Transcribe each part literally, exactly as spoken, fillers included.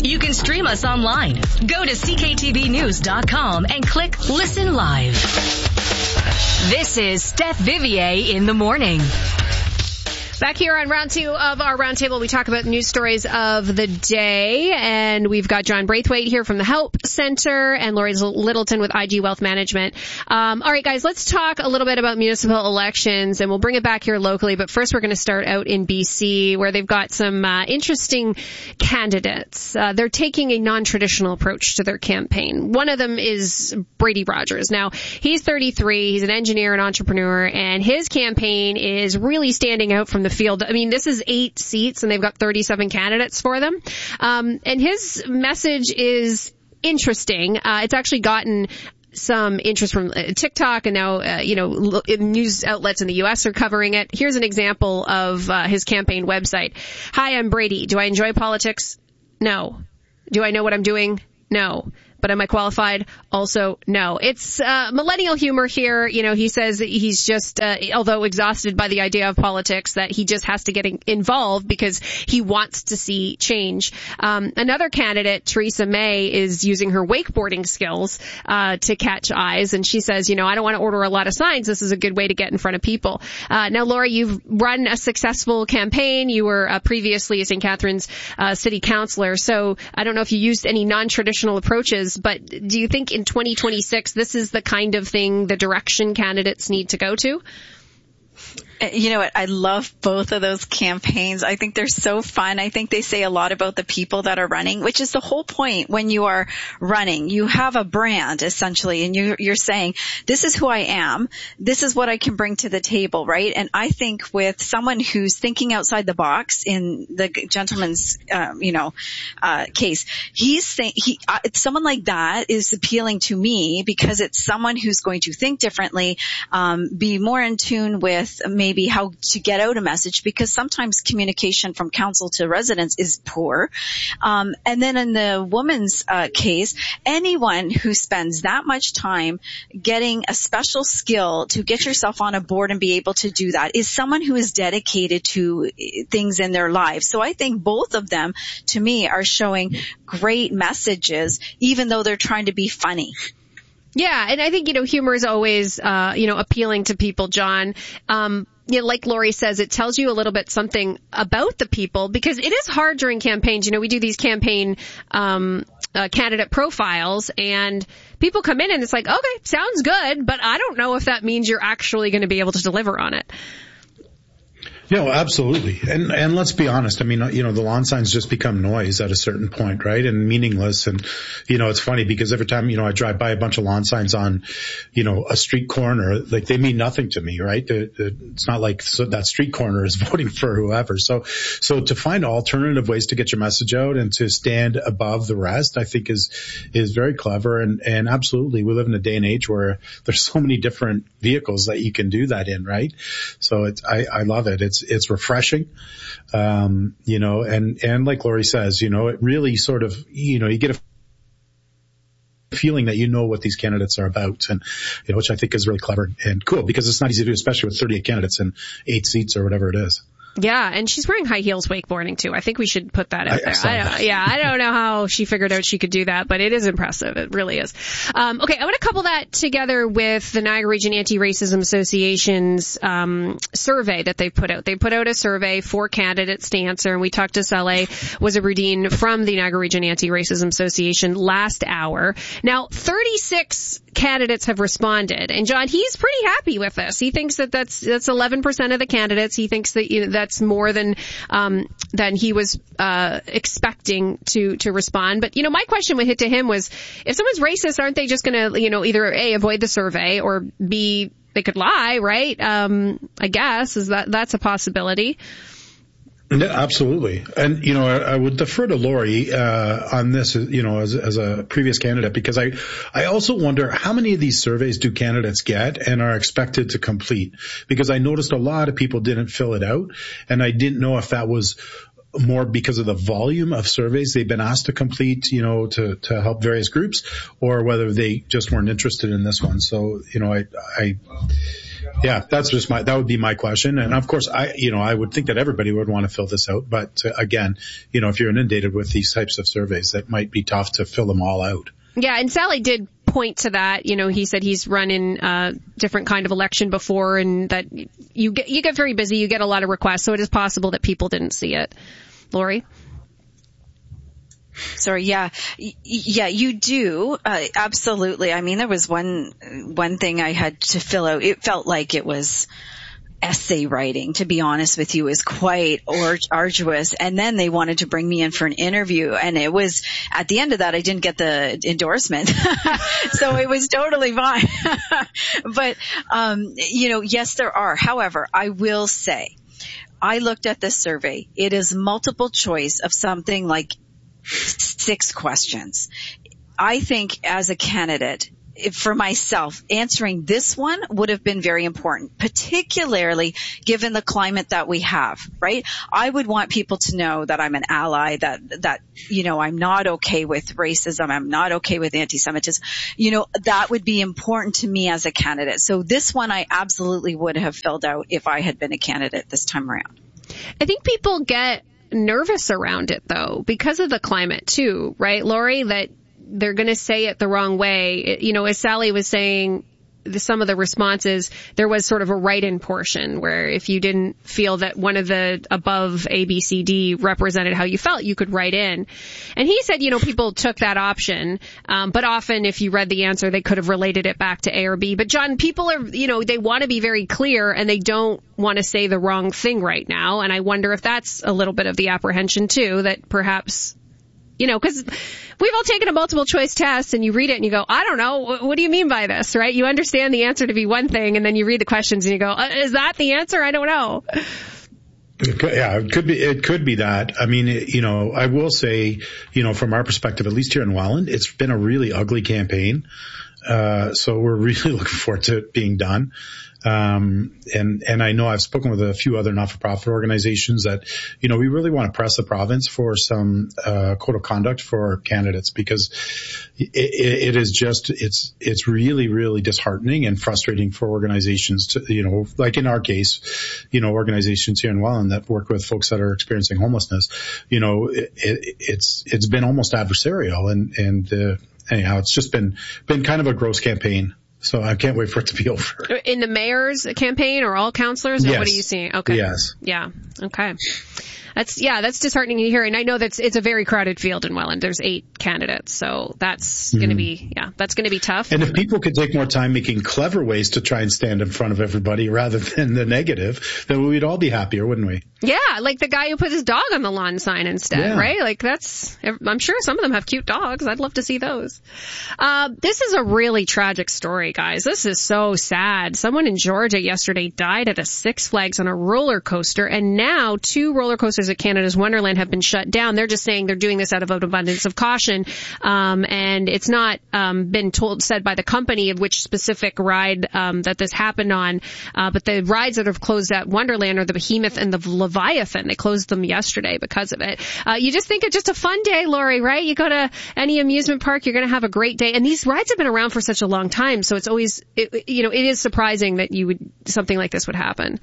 You can stream us online. Go to C K T V news dot com and click Listen Live. This is Steph Vivier in the morning. Back here on round two of our roundtable, we talk about news stories of the day, and we've got John Braithwaite here from the Help Center and Lori Littleton with I G Wealth Management. Um, all right, guys, let's talk a little bit about municipal elections, and we'll bring it back here locally. But first, we're going to start out in B C, where they've got some uh, interesting candidates. Uh, they're taking a non-traditional approach to their campaign. One of them is Brady Rogers. Now, he's thirty-three. He's an engineer and entrepreneur, and his campaign is really standing out from the field. I mean, this is eight seats and they've got thirty-seven candidates for them. Um, and his message is interesting. Uh, it's actually gotten some interest from uh, TikTok, and now, uh, you know, lo- news outlets in the U S are covering it. Here's an example of uh, his campaign website. Hi, I'm Brady. Do I enjoy politics? No. Do I know what I'm doing? No. But am I qualified? Also, no. It's uh, millennial humor here. You know, he says that he's just, uh, although exhausted by the idea of politics, that he just has to get in- involved because he wants to see change. Um, another candidate, Theresa May, is using her wakeboarding skills uh, to catch eyes. And she says, you know, I don't want to order a lot of signs. This is a good way to get in front of people. Uh, now, Laura, you've run a successful campaign. You were uh, previously a Saint Catharines uh, city councillor. So I don't know if you used any non-traditional approaches, but do you think in twenty twenty-six this is the kind of thing, the direction candidates need to go to? You know what? I love both of those campaigns. I think they're so fun. I think they say a lot about the people that are running, which is the whole point when you are running. You have a brand, essentially, and you, you're saying, this is who I am. This is what I can bring to the table, right? And I think with someone who's thinking outside the box, in the gentleman's, um, you know, uh, case, he's saying, he, uh, someone like that is appealing to me because it's someone who's going to think differently, um, be more in tune with maybe maybe how to get out a message, because sometimes communication from council to residents is poor. Um, and then in the woman's uh, case, anyone who spends that much time getting a special skill to get yourself on a board and be able to do that is someone who is dedicated to things in their lives. So I think both of them, to me, are showing great messages, even though they're trying to be funny. Yeah, and I think, you know, humor is always, uh, you know, appealing to people, John. Um, you know, like Lori says, it tells you a little bit something about the people, because it is hard during campaigns. You know, we do these campaign um uh, candidate profiles, and people come in and it's like, okay, sounds good, but I don't know if that means you're actually going to be able to deliver on it. Yeah, well, absolutely. And, and let's be honest. I mean, you know, the lawn signs just become noise at a certain point, right? And meaningless. And, you know, it's funny because every time, you know, I drive by a bunch of lawn signs on, you know, a street corner, like they mean nothing to me, right? The, the, it's not like so that street corner is voting for whoever. So, so to find alternative ways to get your message out and to stand above the rest, I think is, is very clever. And, and absolutely, we live in a day and age where there's so many different vehicles that you can do that in, right? So it's, I, I love it. It's, It's refreshing, um, you know, and, and like Lori says, you know, it really sort of, you know, you get a feeling that you know what these candidates are about, and, you know, which I think is really clever and cool, because it's not easy to do, especially with thirty-eight candidates and eight seats or whatever it is. Yeah, and she's wearing high heels wakeboarding too. I think we should put that out I, there. I I don't, that. yeah, I don't know how she figured out she could do that, but it is impressive. It really is. Um, okay, I want to couple that together with the Niagara Region Anti-Racism Association's um, survey that they put out. They put out a survey for candidates to answer, and we talked to Saleh Wazirudin from the Niagara Region Anti-Racism Association last hour. Now, thirty-six candidates have responded, and John, he's pretty happy with this. He thinks that that's that's eleven percent of the candidates. He thinks that, you know, that's more than um than he was uh expecting to to respond. But, you know, my question would hit to him was, if someone's racist, aren't they just going to, you know, either A, avoid the survey, or B, they could lie, right? Um I guess is that that's a possibility. Yeah, absolutely. And, you know, I, I would defer to Lori, uh, on this, you know, as, as a previous candidate, because I, I also wonder how many of these surveys do candidates get and are expected to complete? Because I noticed a lot of people didn't fill it out, and I didn't know if that was more because of the volume of surveys they've been asked to complete, you know, to, to help various groups, or whether they just weren't interested in this one. So, you know, I, I, Yeah, that's just my, that would be my question. And of course, I, you know, I would think that everybody would want to fill this out. But uh, again, you know, if you're inundated with these types of surveys, that might be tough to fill them all out. Yeah, and Sally did point to that. You know, he said he's run in a different kind of election before, and that you get, you get very busy, you get a lot of requests, so it is possible that people didn't see it. Lori? Sorry, yeah, y- yeah, you do, uh, absolutely. I mean, there was one, one thing I had to fill out. It felt like it was essay writing, to be honest with you, is quite or- arduous. And then they wanted to bring me in for an interview, and it was, at the end of that, I didn't get the endorsement. So it was totally fine. But, um, you know, yes, there are. However, I will say, I looked at this survey. It is multiple choice of something like six questions. I think as a candidate, if for myself, answering this one would have been very important, particularly given the climate that we have, right? I would want people to know that I'm an ally, that, that, you know, I'm not okay with racism. I'm not okay with anti-Semitism. You know, that would be important to me as a candidate. So this one I absolutely would have filled out if I had been a candidate this time around. I think people get nervous around it, though, because of the climate, too, right, Lori? That they're going to say it the wrong way. It, you know, as Sally was saying, the, some of the responses, there was sort of a write-in portion where if you didn't feel that one of the above A, B, C, D represented how you felt, you could write in. And he said, you know, people took that option, um, but often if you read the answer, they could have related it back to A or B. But John, people are, you know, they want to be very clear, and they don't want to say the wrong thing right now. And I wonder if that's a little bit of the apprehension, too, that perhaps, you know, because we've all taken a multiple choice test, and you read it and you go, I don't know, what, what do you mean by this, right? You understand the answer to be one thing, and then you read the questions and you go, uh, is that the answer? I don't know. It could, yeah, it could be, it could be that. I mean, it, you know, I will say, you know, from our perspective, at least here in Welland, it's been a really ugly campaign. Uh, so we're really looking forward to it being done. Um, and, and I know I've spoken with a few other not-for-profit organizations that, you know, we really want to press the province for some, uh, code of conduct for candidates, because it, it, it is just, it's, it's really, really disheartening and frustrating for organizations to, you know, like in our case, you know, organizations here in Welland that work with folks that are experiencing homelessness, you know, it, it, it's, it's been almost adversarial, and, and, uh, anyhow, it's just been, been kind of a gross campaign. So I can't wait for it to be over. In the mayor's campaign, or all councillors? Or yes. What are you seeing? Okay. Yes. Yeah. Okay. That's, yeah, that's disheartening to hear. And I know that's, it's a very crowded field in Welland. There's eight candidates. So that's mm-hmm. going to be, yeah, that's going to be tough. And if people could take more time making clever ways to try and stand in front of everybody rather than the negative, then we'd all be happier, wouldn't we? Yeah. Like the guy who put his dog on the lawn sign instead, yeah. right? Like that's, I'm sure some of them have cute dogs. I'd love to see those. Uh, this is a really tragic story, guys. This is so sad. Someone in Georgia yesterday died at a Six Flags on a roller coaster, and now two roller coasters at Canada's Wonderland have been shut down. They're just saying they're doing this out of an abundance of caution, um, and it's not um, been told said by the company of which specific ride um, that this happened on. Uh, but the rides that have closed at Wonderland are the Behemoth and the Leviathan. They closed them yesterday because of it. Uh, you just think it's just a fun day, Lori, right? You go to any amusement park, you're going to have a great day. And these rides have been around for such a long time, so it's always, it, you know, it is surprising that you would something like this would happen.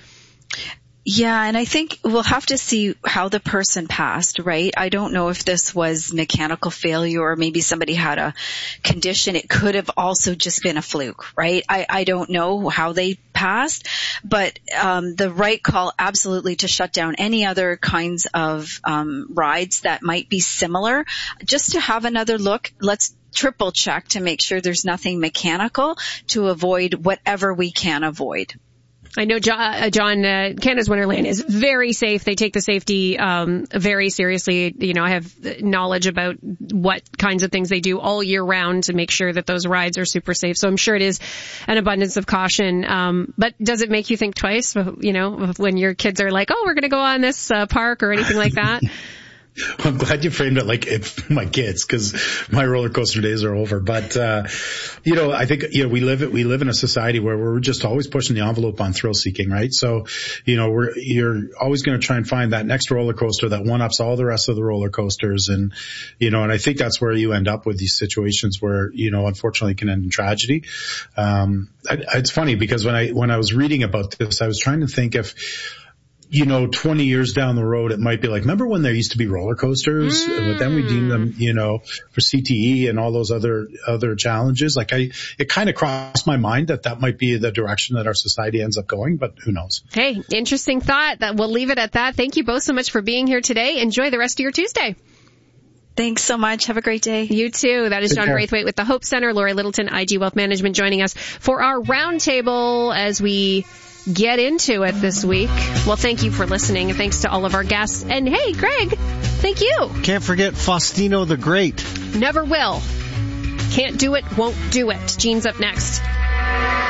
Yeah, and I think we'll have to see how the person passed, right? I don't know if this was mechanical failure or maybe somebody had a condition. It could have also just been a fluke, right? I, I don't know how they passed, but um, the right call absolutely to shut down any other kinds of um, rides that might be similar, just to have another look. Let's triple check to make sure there's nothing mechanical to avoid whatever we can avoid. I know John, uh, John uh, Canada's Wonderland is very safe. They take the safety um, very seriously. You know, I have knowledge about what kinds of things they do all year round to make sure that those rides are super safe. So I'm sure it is an abundance of caution. Um, but does it make you think twice, you know, when your kids are like, oh, we're going to go on this uh, park or anything like that? I'm glad you framed it like it, my kids, because my roller coaster days are over. But, uh, you know, I think, you know, we live it, we live in a society where we're just always pushing the envelope on thrill seeking, right? So, you know, we're, you're always going to try and find that next roller coaster that one-ups all the rest of the roller coasters. And, you know, and I think that's where you end up with these situations where, you know, unfortunately can end in tragedy. Um, I, it's funny because when I, when I was reading about this, I was trying to think if, you know, twenty years down the road, it might be like, remember when there used to be roller coasters, mm. but then we deemed them, you know, for C T E and all those other, other challenges. Like I, it kind of crossed my mind that that might be the direction that our society ends up going, but who knows? Hey, interesting thought. That we'll leave it at that. Thank you both so much for being here today. Enjoy the rest of your Tuesday. Thanks so much. Have a great day. You too. That is Take John care. Braithwaite with the Hope Center, Lori Littleton, I G Wealth Management, joining us for our roundtable as we get into it this week. Well, thank you for listening, and thanks to all of our guests. And hey, Greg, thank you. Can't forget Faustino the Great. Never will. Can't do it, won't do it. Gene's up next.